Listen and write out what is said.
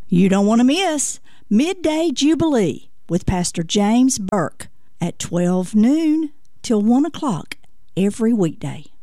You don't want to miss Midday Jubilee with Pastor James Burke at 12 noon till 1 o'clock every weekday.